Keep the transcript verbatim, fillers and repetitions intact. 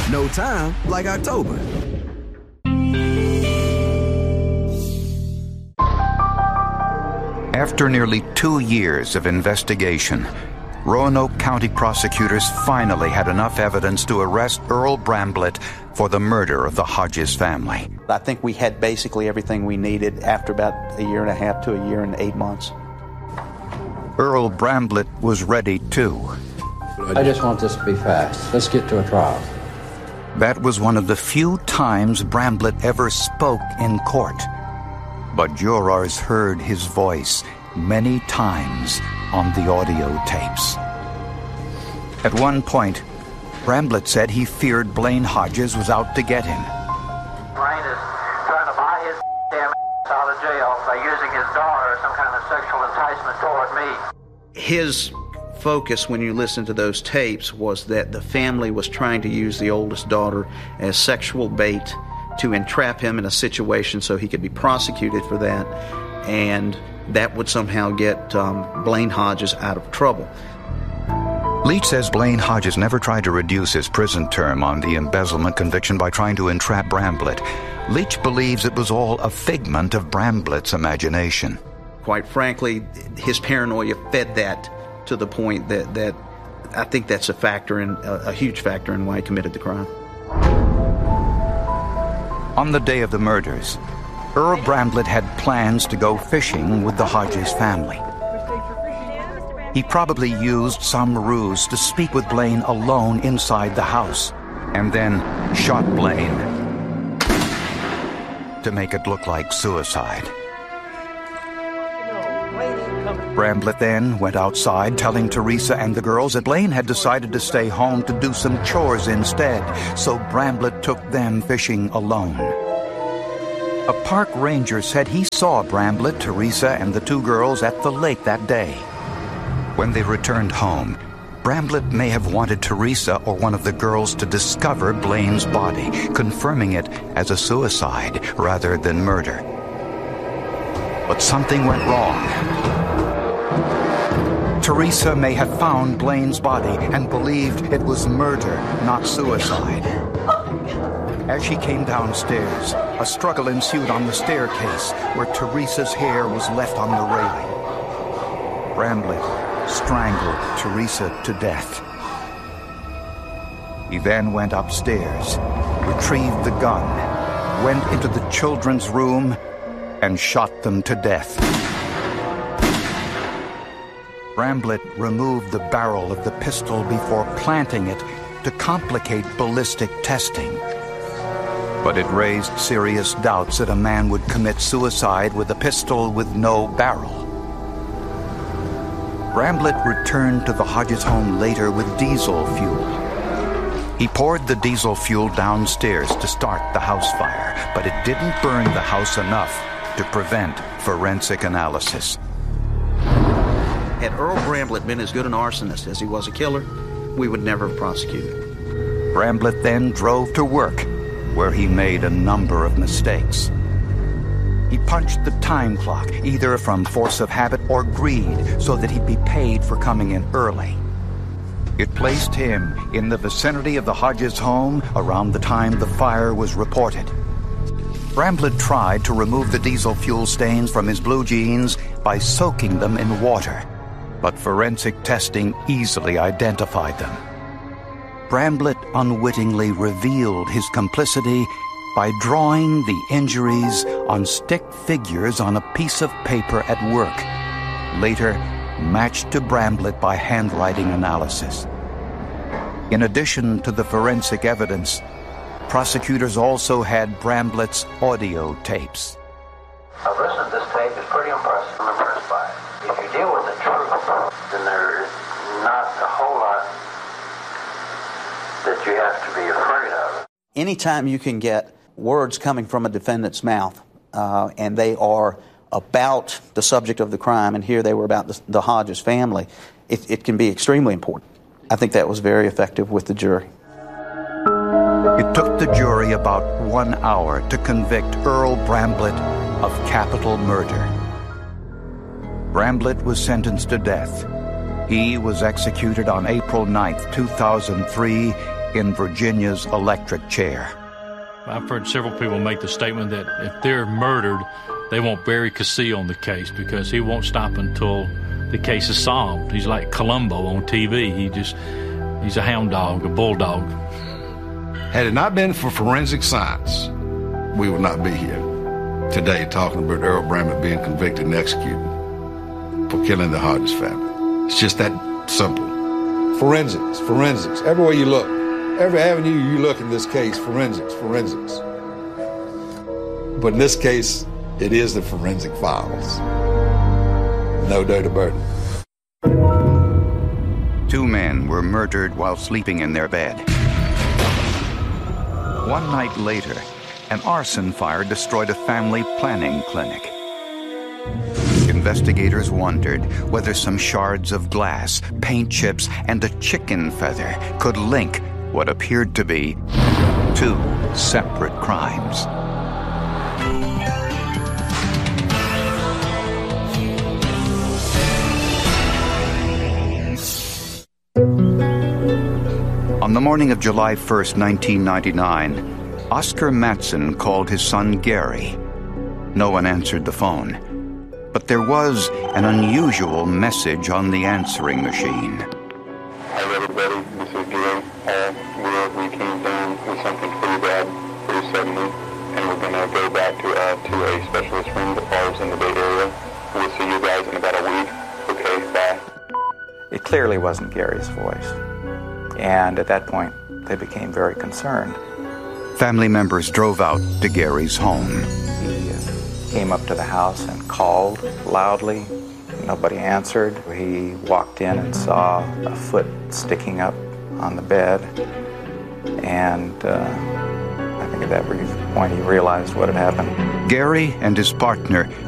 No time like October. After nearly two years of investigation, Roanoke County prosecutors finally had enough evidence to arrest Earl Bramblett for the murder of the Hodges family. I think we had basically everything we needed after about a year and a half to a year and eight months. Earl Bramblett was ready too. I just want this to be fast. Let's get to a trial. That was one of the few times Bramblett ever spoke in court. But jurors heard his voice many times on the audio tapes. At one point, Bramblett said he feared Blaine Hodges was out to get him. Blaine is trying to buy his damn ass out of jail by using his daughter as some kind of sexual enticement toward me. His focus when you listen to those tapes was that the family was trying to use the oldest daughter as sexual bait to entrap him in a situation so he could be prosecuted for that, and that would somehow get um, Blaine Hodges out of trouble. Leach says Blaine Hodges never tried to reduce his prison term on the embezzlement conviction by trying to entrap Bramblett. Leach believes it was all a figment of Bramblett's imagination. Quite frankly, his paranoia fed that to the point that, that I think that's a factor in a, a huge factor in why he committed the crime. On the day of the murders, Earl Bramblett had plans to go fishing with the Hodges family. He probably used some ruse to speak with Blaine alone inside the house, and then shot Blaine to make it look like suicide. Bramblett then went outside, telling Teresa and the girls that Blaine had decided to stay home to do some chores instead, so Bramblett took them fishing alone. A park ranger said he saw Bramblett, Teresa, and the two girls at the lake that day. When they returned home, Bramblett may have wanted Teresa or one of the girls to discover Blaine's body, confirming it as a suicide rather than murder. But something went wrong. Teresa may have found Blaine's body and believed it was murder, not suicide. As she came downstairs, a struggle ensued on the staircase where Teresa's hair was left on the railing. Bramblett strangled Teresa to death. He then went upstairs, retrieved the gun, went into the children's room, and shot them to death. Bramblett removed the barrel of the pistol before planting it to complicate ballistic testing. But it raised serious doubts that a man would commit suicide with a pistol with no barrel. Bramblett returned to the Hodges home later with diesel fuel. He poured the diesel fuel downstairs to start the house fire, but it didn't burn the house enough to prevent forensic analysis. Had Earl Bramblett been as good an arsonist as he was a killer, we would never have prosecuted. Bramblett then drove to work, where he made a number of mistakes. He punched the time clock, either from force of habit or greed, so that he'd be paid for coming in early. It placed him in the vicinity of the Hodges home around the time the fire was reported. Bramblett tried to remove the diesel fuel stains from his blue jeans by soaking them in water, but forensic testing easily identified them. Bramblett unwittingly revealed his complicity by drawing the injuries on stick figures on a piece of paper at work, later matched to Bramblett by handwriting analysis. In addition to the forensic evidence, prosecutors also had Bramblett's audio tapes. I've listened to this tape. It's pretty impressive. I'm impressed by it. If you deal with the truth, then there's not a whole lot that you have to be afraid of. Anytime you can get words coming from a defendant's mouth, uh, and they are about the subject of the crime, and here they were about the, the Hodges family, it, it can be extremely important. I think that was very effective with the jury. It took the jury about one hour to convict Earl Bramblett of capital murder. Bramblett was sentenced to death. He was executed on April ninth, two thousand three, in Virginia's electric chair. I've heard several people make the statement that if they're murdered, they want Barry Castillo on the case because he won't stop until the case is solved. He's like Columbo on T V. He just, he's a hound dog, a bulldog. Had it not been for forensic science, we would not be here today talking about Earl Bramlett being convicted and executed for killing the Hodges family. It's just that simple. Forensics, forensics, everywhere you look. Every avenue you look in this case, forensics, forensics. But in this case, it is the forensic files. No Dirty Burden. Two men were murdered while sleeping in their bed. One night later, an arson fire destroyed a family planning clinic. Investigators wondered whether some shards of glass, paint chips, and a chicken feather could link what appeared to be two separate crimes. On the morning of July first, nineteen ninety-nine, Oscar Matson called his son Gary. No one answered the phone, but there was an unusual message on the answering machine. Hi everybody, this is Gary. Uh, we're, we came down with something pretty bad, pretty suddenly, and we're going to go back to, uh, to a specialist room that falls in the Bay Area. We'll see you guys in about a week. Okay, bye. It clearly wasn't Gary's voice, and at that point, they became very concerned. Family members drove out to Gary's home. He uh, came up to the house and called loudly. Nobody answered. He walked in and saw a foot sticking up on the bed, and uh, I think at that brief point he realized what had happened. Gary and his partner